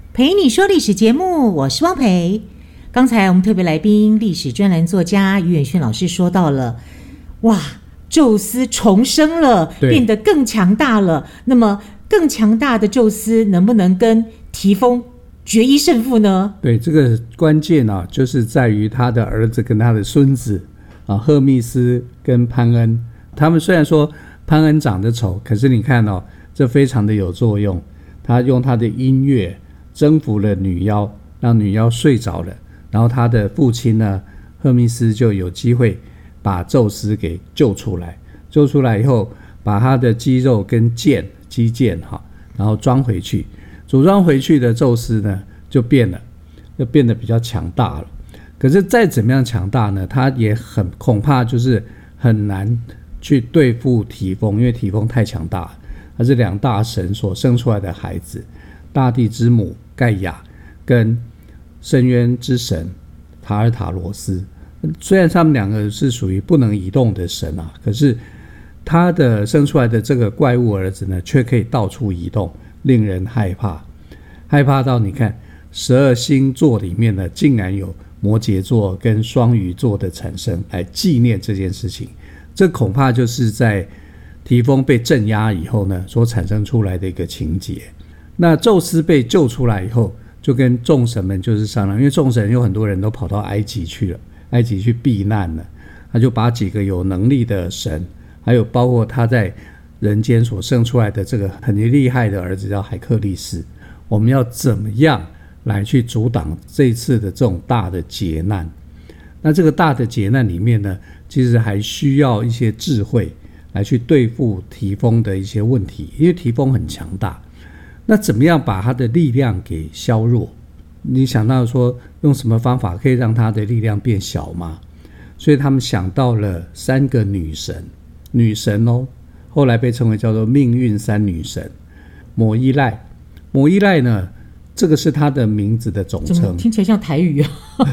陪你说历史节目，我是汪培。刚才我们特别来宾历史专栏作家于远轩老师说到了，哇，宙斯重生了，变得更强大了。那么更强大的宙斯能不能跟提丰决一胜负呢？ 对，这个关键啊，就是在于他的儿子跟他的孙子啊，赫密斯跟潘恩。他们虽然说潘恩长得丑，可是你看哦，这非常的有作用。他用他的音乐征服了女妖，让女妖睡着了，然后他的父亲呢，赫密斯就有机会把宙斯给救出来。救出来以后，把他的肌肉跟肌腱然后装回去。组装回去的宙斯呢，就变得比较强大了。可是再怎么样强大呢，他也恐怕就是很难去对付提丰，因为提丰太强大了。他是两大神所生出来的孩子，大地之母盖亚跟深渊之神塔尔塔罗斯。虽然他们两个是属于不能移动的神啊，可是他的生出来的这个怪物儿子呢，却可以到处移动，令人害怕到你看12星座里面呢，竟然有摩羯座跟双鱼座的产生，来纪念这件事情。这恐怕就是在提丰被镇压以后呢，所产生出来的一个情节。那宙斯被救出来以后，就跟众神们就是商量，因为众神有很多人都跑到埃及去了，埃及去避难了。他就把几个有能力的神，还有包括他在人间所生出来的这个很厉害的儿子叫海克力士，我们要怎么样来去阻挡这一次的这种大的劫难。那这个大的劫难里面呢，其实还需要一些智慧来去对付提丰的一些问题，因为提丰很强大。那怎么样把他的力量给削弱？你想到说用什么方法可以让他的力量变小吗？所以他们想到了3个女神哦，后来被称为叫做命运3女神。抹伊赖呢，这个是她的名字的总称， 听起来像台语啊。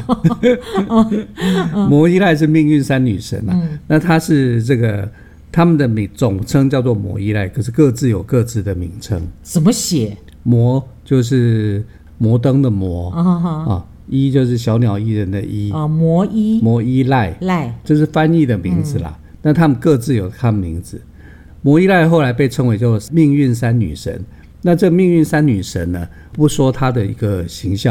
抹伊赖是命运3女神啊，那她是这个他们的总称叫做抹伊赖，可是各自有各自的名称。 怎么写？ 摩就是摩登的摩伊就是小鸟依人的依摩伊赖这是翻译的名字啦。那他们各自有他们名字。摩伊赖后来被称为叫命运3女神。那这命运3女神呢，不说她的一个形象，